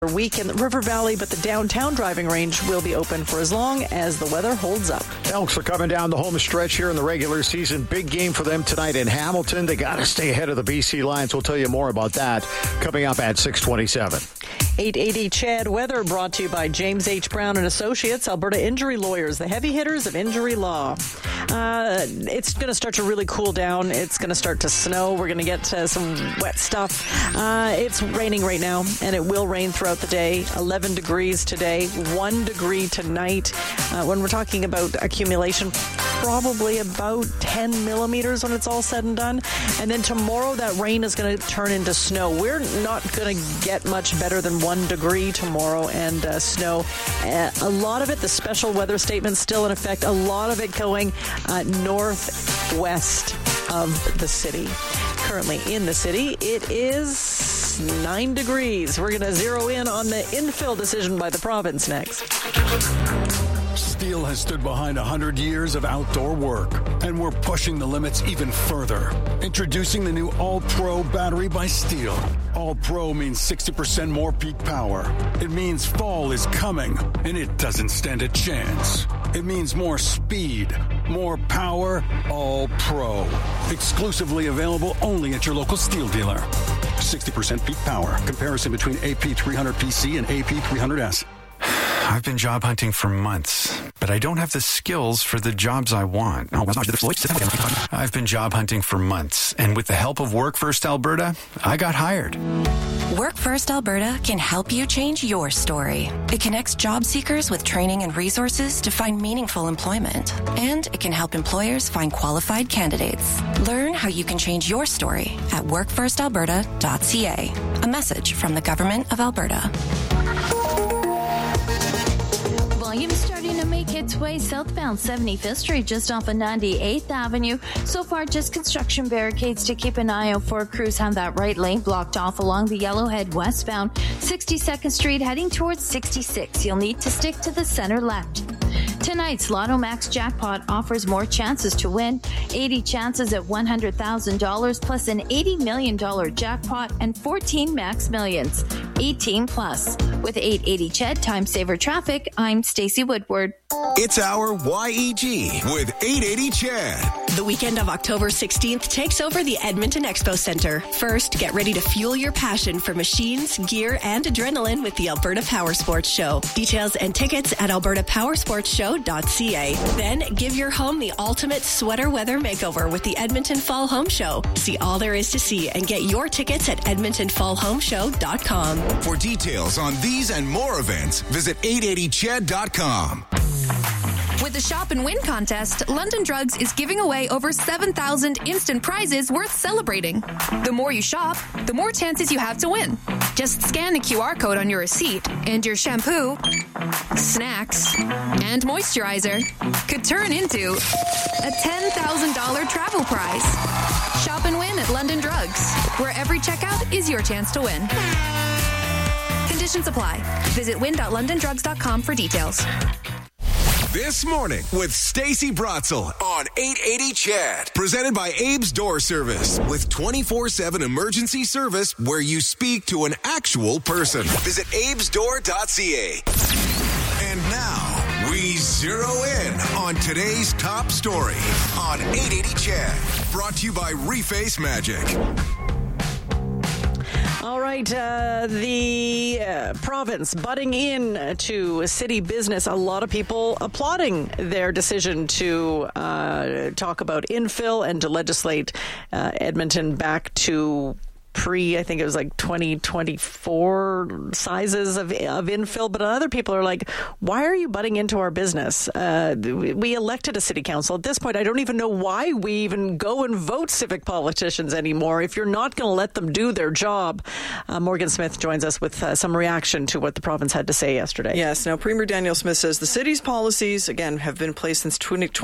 week in the River Valley, but the downtown driving range will be open for as long as the weather holds up. Elks are coming down the home stretch here in the regular season. Big game for them tonight in Hamilton. They got to stay ahead of the BC Lions. We'll tell you more about that coming up at 6:27. 880 Chad weather brought to you by James H. Brown and Associates, Alberta Injury Lawyers, the heavy hitters of injury law. It's going to start to really cool down. It's going to start to snow. We're going to get some wet stuff. It's raining right now, and it will rain throughout the day. 11 degrees today, 1 degree tonight. When we're talking about accumulation, probably about 10 millimeters when it's all said and done. And then tomorrow, that rain is going to turn into snow. We're not going to get much better than 1 degree tomorrow and snow. A lot of it, the special weather statement still in effect, a lot of it going northwest of the city. Currently in the city, it is 9 degrees. We're going to zero in on the infill decision by the province next. Steel has stood behind 100 years of outdoor work, and we're pushing the limits even further. Introducing the new All-Pro battery by Steel. All-Pro means 60% more peak power. It means fall is coming, and it doesn't stand a chance. It means more speed, more power, All-Pro. Exclusively available only at your local Steel dealer. 60% peak power. Comparison between AP300PC and AP300S. I've been job hunting for months, but I don't have the skills for the jobs I want. I've been job hunting for months, and with the help of Work First Alberta, I got hired. Work First Alberta can help you change your story. It connects job seekers with training and resources to find meaningful employment. And it can help employers find qualified candidates. Learn how you can change your story at workfirstalberta.ca. A message from the Government of Alberta. Volume starting to make its way southbound 75th Street just off of 98th Avenue. So far, just construction barricades to keep an eye out for. Crews have that right lane blocked off along the Yellowhead westbound 62nd Street heading towards 66. You'll need to stick to the center left. Tonight's Lotto Max jackpot offers more chances to win. 80 chances at $100,000 plus an $80 million jackpot and 14 max millions. 18 plus. With 880 Ched Time Saver Traffic, I'm Stacey Woodward. It's our YEG with 880 Chad. The weekend of October 16th takes over the Edmonton Expo Centre. First, get ready to fuel your passion for machines, gear, and adrenaline with the Alberta Power Sports Show. Details and tickets at albertapowersportshow.ca. Then, give your home the ultimate sweater weather makeover with the Edmonton Fall Home Show. See all there is to see and get your tickets at edmontonfallhomeshow.com. For details on these and more events, visit 880ched.com. With the Shop and Win contest, London Drugs is giving away over 7,000 instant prizes worth celebrating. The more you shop, the more chances you have to win. Just scan the QR code on your receipt, and your shampoo, snacks, and moisturizer could turn into a $10,000 travel prize. Shop and win at London Drugs, where every checkout is your chance to win. Conditions apply. Visit win.londondrugs.com for details. This morning with Stacey Brotzel on 880 Chat. Presented by Abe's Door Service with 24/7 emergency service where you speak to an actual person. Visit abesdoor.ca. And now we zero in on today's top story on 880 Chat. Brought to you by Reface Magic. All right, the province butting in to city business. A lot of people applauding their decision to talk about infill and to legislate Edmonton back to I think it was like 2024 sizes of infill, but other people are like, why are you butting into our business? We elected a city council. At this point, I don't even know why we even go and vote civic politicians anymore if you're not going to let them do their job. Morgan Smith joins us with some reaction to what the province had to say yesterday. Yes. Now, Premier Daniel Smith says the city's policies, again, have been in place since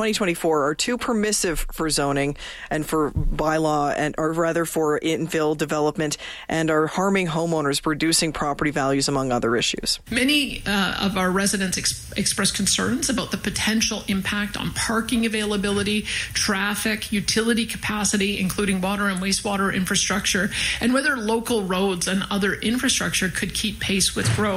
2024, are too permissive for zoning and for bylaw, or rather for infill development development and are harming homeowners, reducing property values, among other issues. Many of our residents express concerns about the potential impact on parking availability, traffic, utility capacity, including water and wastewater infrastructure, and whether local roads and other infrastructure could keep pace with growth.